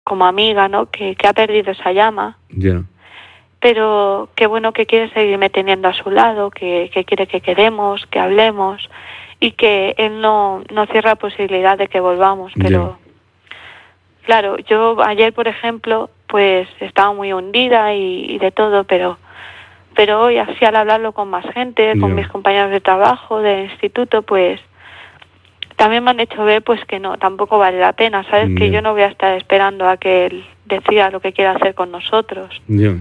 como amiga, ¿no? Que ha perdido esa llama. Ya. Pero que bueno, que quiere seguirme teniendo a su lado, que quiere que quedemos, que hablemos, y que él no cierra posibilidad de que volvamos. Pero claro, yo ayer, por ejemplo, pues estaba muy hundida y de todo, pero hoy, así al hablarlo con más gente, con mis compañeros de trabajo, del instituto, pues también me han hecho ver pues que no, tampoco vale la pena, ¿sabes? Que yo no voy a estar esperando a que él decida lo que quiera hacer con nosotros.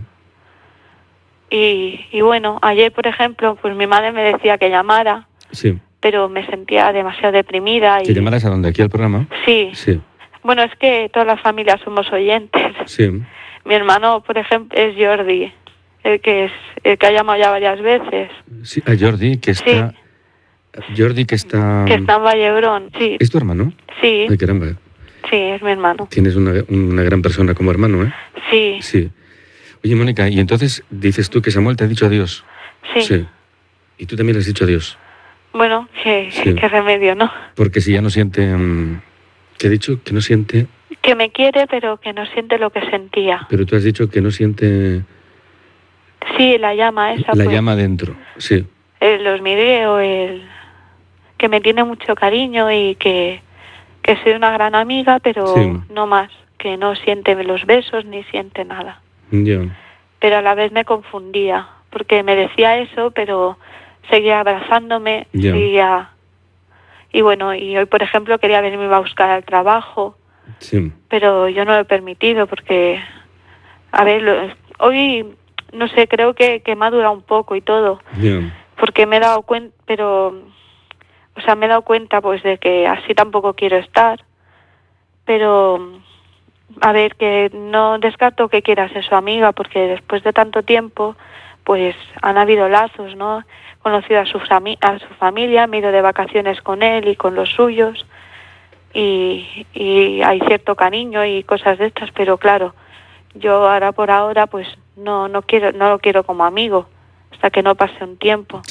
Y bueno, ayer, por ejemplo, pues mi madre me decía que llamara, pero me sentía demasiado deprimida. ¿Que llamaras a dónde? ¿Aquí al programa? Sí. Bueno, es que todas las familias somos oyentes. Mi hermano, por ejemplo, es Jordi, el que ha llamado ya varias veces. Sí, a Jordi, que está... Jordi, que está... Que está en Vallebrón, sí. ¿Es tu hermano? Sí. Ay, caramba. Sí, es mi hermano. Tienes una gran persona como hermano, ¿eh? Sí. Sí. Oye, Mónica, y entonces dices tú que Samuel te ha dicho adiós. Sí. ¿Y tú también le has dicho adiós? Bueno, qué remedio, ¿no? Porque si ya no siente... ¿Qué he dicho? Que no siente... Que me quiere, pero que no siente lo que sentía. Pero tú has dicho que no siente... Sí, la llama esa. La llama dentro, sí. El hormigueo, que me tiene mucho cariño y que soy una gran amiga, pero no más. Que no siente los besos ni siente nada. Pero a la vez me confundía, porque me decía eso, pero seguía abrazándome, seguía... Y bueno, y hoy, por ejemplo, quería venirme a buscar al trabajo, pero yo no lo he permitido, porque, a ver, hoy, no sé, creo que me ha durado un poco y todo, porque me he dado cuenta, me he dado cuenta, pues, de que así tampoco quiero estar, pero... A ver, que no descarto que quiera ser su amiga, porque después de tanto tiempo, pues han habido lazos, ¿no? He conocido a su familia, me he ido de vacaciones con él y con los suyos, y hay cierto cariño y cosas de estas, pero claro, yo ahora por ahora, pues no lo quiero como amigo, hasta que no pase un tiempo.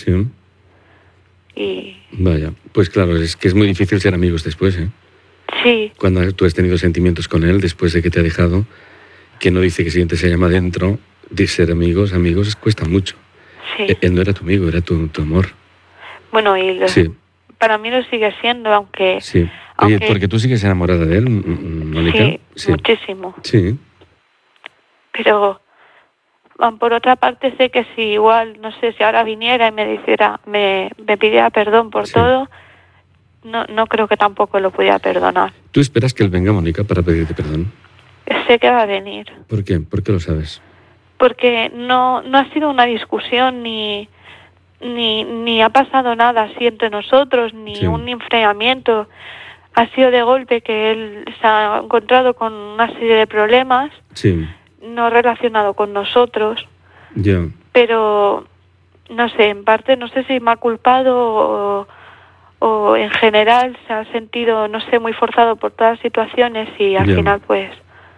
Vaya, pues claro, es que es muy difícil ser amigos después, ¿eh? Sí. Cuando tú has tenido sentimientos con él después de que te ha dejado, que no dice que siente se llama dentro, de ser amigos cuesta mucho. Él no era tu amigo, era tu amor. Bueno, y para mí lo sigue siendo, aunque... Sí. Oye, porque tú sigues enamorada de él, Mónica. Sí, muchísimo. Sí. Pero por otra parte sé que si igual, no sé, si ahora viniera y me dijera, me pidiera perdón por todo... No creo que tampoco lo pudiera perdonar. ¿Tú esperas que él venga, Mónica, para pedirte perdón? Sé que va a venir. ¿Por qué? ¿Por qué lo sabes? Porque no ha sido una discusión ni ha pasado nada así entre nosotros, ni un enfriamiento. Ha sido de golpe que él se ha encontrado con una serie de problemas, no relacionado con nosotros. Pero, no sé, en parte, no sé si me ha culpado o en general se ha sentido, no sé, muy forzado por todas las situaciones y al final pues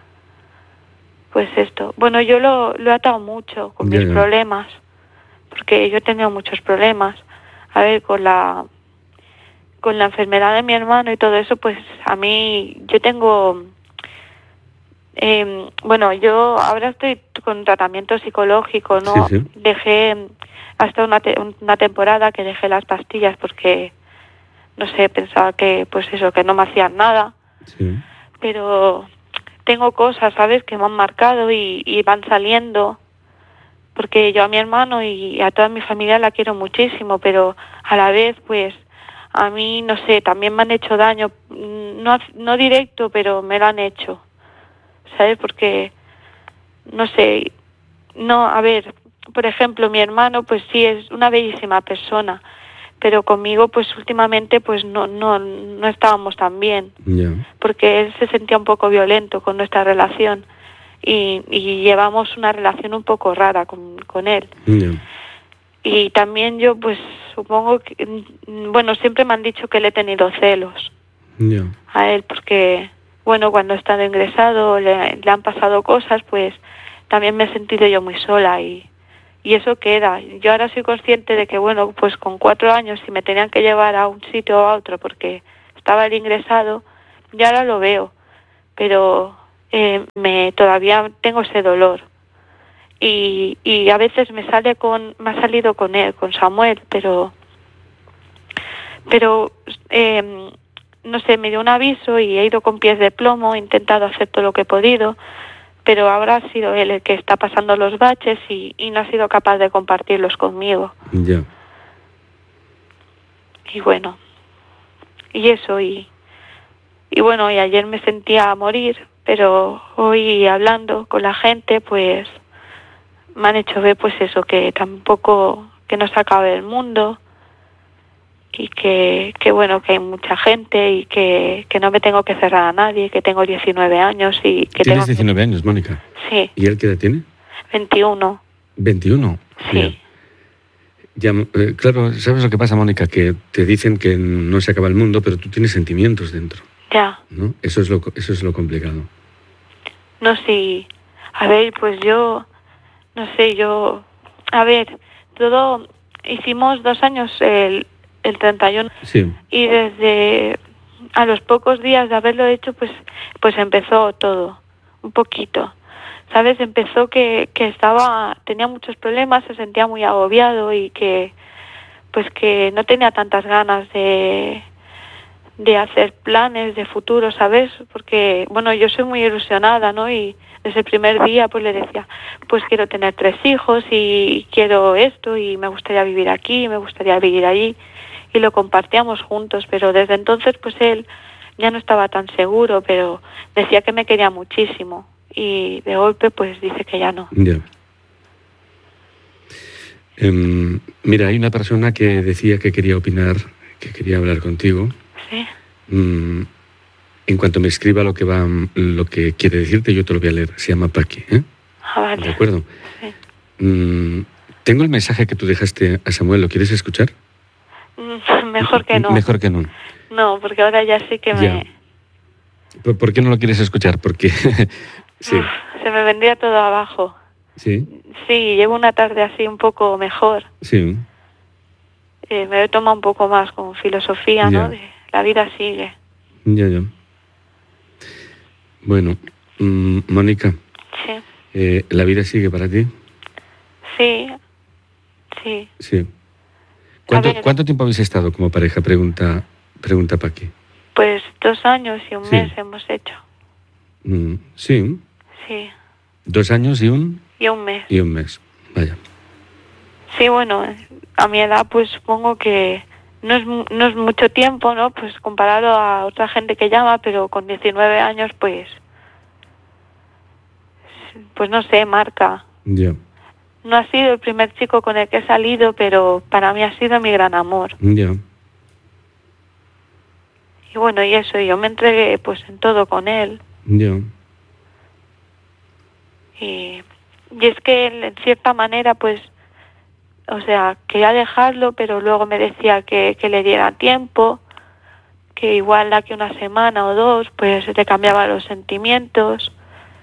esto. Bueno, yo lo he atado mucho con mis problemas, porque yo he tenido muchos problemas. A ver, con la enfermedad de mi hermano y todo eso, pues a mí, yo tengo... yo ahora estoy con tratamiento psicológico, ¿no? Dejé hasta una temporada que dejé las pastillas porque... No sé, pensaba que, pues eso, que no me hacían nada. Pero tengo cosas, ¿sabes?, que me han marcado y van saliendo. Porque yo a mi hermano y a toda mi familia la quiero muchísimo, pero a la vez, pues, a mí, no sé, también me han hecho daño. No directo, pero me lo han hecho. ¿Sabes? Porque, no sé, a ver, por ejemplo, mi hermano, pues sí, es una bellísima persona. Pero conmigo, pues últimamente, pues no estábamos tan bien, porque él se sentía un poco violento con nuestra relación y llevamos una relación un poco rara con él. Y también yo, pues supongo que, bueno, siempre me han dicho que le he tenido celos a él, porque, bueno, cuando he estado ingresado, le han pasado cosas, pues también me he sentido yo muy sola y eso queda. Yo ahora soy consciente de que, bueno, pues con 4 años, si me tenían que llevar a un sitio o a otro porque estaba el ingresado, ya ahora lo veo. Pero todavía tengo ese dolor. Y a veces me ha salido con él, con Samuel, pero no sé, me dio un aviso y he ido con pies de plomo, he intentado hacer todo lo que he podido, pero ahora ha sido él el que está pasando los baches y no ha sido capaz de compartirlos conmigo. Ya. Y bueno, y eso, y bueno, y ayer me sentía a morir, pero hoy hablando con la gente, pues me han hecho ver pues eso, que tampoco, que no se acabe el mundo, y que bueno, que hay mucha gente y que no me tengo que cerrar a nadie, que tengo 19 años y que ¿Tienes 19 años, Mónica? Sí. ¿Y él qué edad tiene? 21. ¿21? Sí. Ya, claro, ¿sabes lo que pasa, Mónica? Que te dicen que no se acaba el mundo, pero tú tienes sentimientos dentro. Ya. ¿No? Eso es lo complicado. No, sí. A ver, pues yo... No sé, a ver, todo, hicimos 2 años el 31, sí. Y desde a los pocos días de haberlo hecho, pues empezó todo, un poquito, ¿sabes? Empezó que tenía muchos problemas, se sentía muy agobiado y que no tenía tantas ganas de hacer planes de futuro, ¿sabes? Porque, bueno, yo soy muy ilusionada, ¿no? Y desde el primer día pues le decía, pues quiero tener 3 hijos y quiero esto y me gustaría vivir aquí, me gustaría vivir allí, y lo compartíamos juntos, pero desde entonces pues él ya no estaba tan seguro, pero decía que me quería muchísimo y de golpe pues dice que ya no. Ya. Mira, hay una persona que decía que quería opinar, que quería hablar contigo. Sí. En cuanto me escriba lo que quiere decirte, yo te lo voy a leer. Se llama Paqui, ¿eh? Ah, vale. ¿De acuerdo? Sí. Tengo el mensaje que tú dejaste a Samuel, ¿lo quieres escuchar? Mejor que no. Mejor que no. No, porque ahora ya sí que ya. ¿Por qué no lo quieres escuchar? Porque sí. Se me vendría todo abajo. Sí. Sí, llevo una tarde así un poco mejor. Sí. Me he tomado un poco más con filosofía, ¿no? De la vida sigue. Ya. Bueno, Mónica. Sí. ¿La vida sigue para ti? Sí. Sí. ¿Cuánto tiempo habéis estado como pareja? Pregunta Paqui. Pues 2 años y un mes hemos hecho. Sí. Sí. 2 años y un... Y un mes. Y un mes, vaya. Sí, bueno, a mi edad pues supongo que no es mucho tiempo, ¿no? Pues comparado a otra gente que llama, pero con 19 años pues no sé, marca. Ya. No ha sido el primer chico con el que he salido, pero para mí ha sido mi gran amor. Ya. Y bueno, y eso, yo me entregué pues en todo con él. Ya. Y es que él, en cierta manera, pues, o sea, quería dejarlo, pero luego me decía que le diera tiempo, que igual de aquí una semana o 2, pues le cambiaba los sentimientos.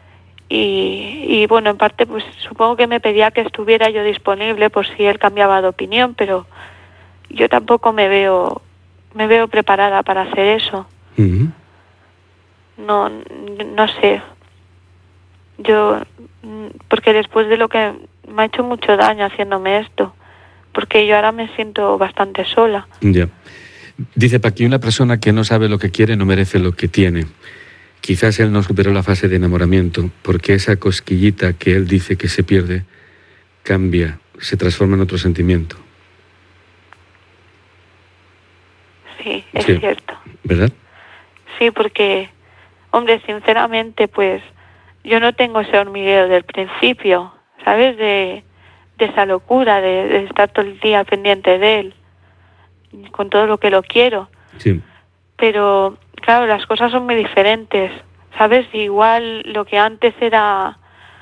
Y bueno, en parte, pues supongo que me pedía que estuviera yo disponible por si él cambiaba de opinión, pero yo tampoco me veo preparada para hacer eso. Uh-huh. No sé. Yo, porque después de lo que me ha hecho mucho daño haciéndome esto, porque yo ahora me siento bastante sola. Ya. Dice Paqui, una persona que no sabe lo que quiere no merece lo que tiene. Quizás él no superó la fase de enamoramiento, porque esa cosquillita que él dice que se pierde, cambia, se transforma en otro sentimiento. Sí, es cierto. ¿Verdad? Sí, porque, hombre, sinceramente, pues, yo no tengo ese hormigueo del principio, ¿sabes? De esa locura, de estar todo el día pendiente de él, con todo lo que lo quiero. Sí. Pero, claro, las cosas son muy diferentes, ¿sabes? Igual lo que antes era,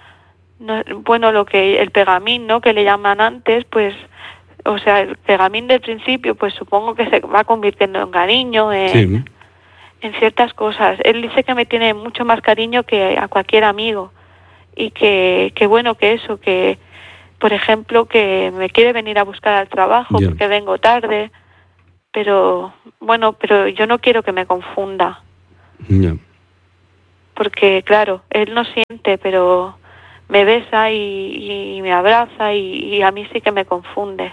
el pegamín, ¿no? Que le llaman antes, pues, o sea, el pegamín del principio, pues supongo que se va convirtiendo en cariño, en ciertas cosas. Él dice que me tiene mucho más cariño que a cualquier amigo y que bueno, que eso, que, por ejemplo, que me quiere venir a buscar al trabajo porque vengo tarde. Pero, bueno, pero yo no quiero que me confunda. No. porque claro, él no siente, pero me besa y me abraza y a mí sí que me confunde.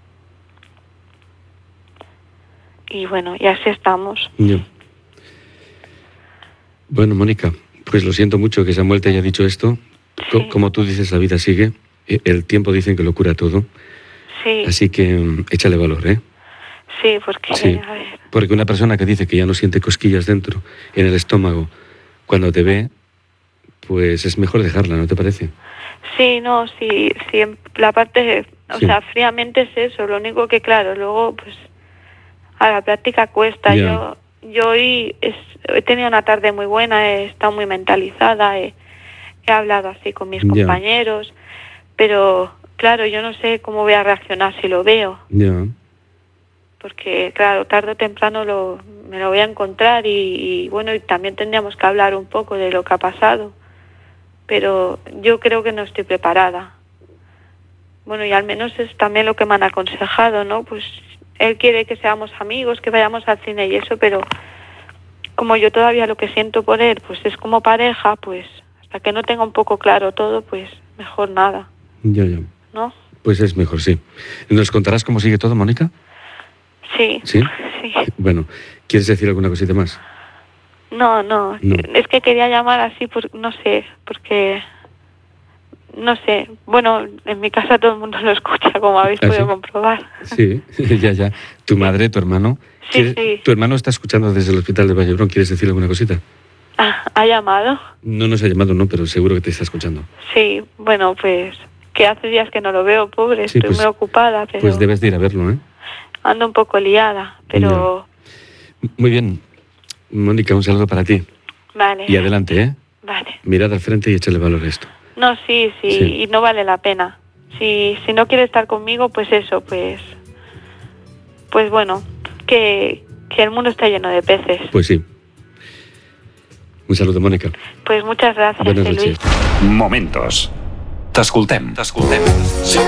Y bueno, y así estamos. Yeah. Bueno, Mónica, pues lo siento mucho que Samuel te haya dicho esto. Sí. Como tú dices, la vida sigue. El tiempo dicen que lo cura todo. Sí. Así que échale valor, ¿eh? Sí, porque... Sí, a ver. porque una persona que dice que ya no siente cosquillas dentro, en el estómago, cuando te ve, pues es mejor dejarla, ¿no te parece? Sí, no, sí, la parte, o Sí. sea, fríamente es eso, lo único que claro, luego pues a la práctica cuesta. Ya. Yo hoy he tenido una tarde muy buena, he estado muy mentalizada, he hablado así con mis Ya. compañeros, pero claro, yo no sé cómo voy a reaccionar si lo veo, Ya. porque claro, tarde o temprano me lo voy a encontrar y bueno, y también tendríamos que hablar un poco de lo que ha pasado, pero yo creo que no estoy preparada. Bueno, y al menos es también lo que me han aconsejado, ¿no? Pues él quiere que seamos amigos, que vayamos al cine y eso, pero como yo todavía lo que siento por él, pues es como pareja, pues hasta que no tenga un poco claro todo, pues mejor nada, Ya. ¿no? Pues es mejor, sí. ¿Nos contarás cómo sigue todo, Mónica? Sí. ¿Sí? Sí. Bueno, ¿quieres decir alguna cosita más? No, No. es que quería llamar así, no sé, porque... No sé, bueno, en mi casa todo el mundo lo escucha, como habéis ¿Ah, podido sí? comprobar. Sí, ya. ¿Tu madre, tu hermano? Sí, sí. ¿Tu hermano está escuchando desde el hospital de Vallebrón? ¿Quieres decir alguna cosita? ¿Ha llamado? No nos ha llamado, no, pero seguro que te está escuchando. Sí, bueno, pues que hace días que no lo veo, pobre, Sí, estoy pues- muy ocupada, pero Pues debes de ir a verlo, ¿eh? ando un poco liada, pero Muy bien. Mónica, un saludo para ti. vale. Y adelante, ¿eh? Vale. Mirad al frente y échale valor a esto. No, sí, Sí. y no vale la pena. Si no quiere estar conmigo, pues eso, pues bueno, que el mundo está lleno de peces. Pues sí. Un saludo, Mónica. Pues muchas gracias, Buenas Luis. noches. Momentos. T'escoltem.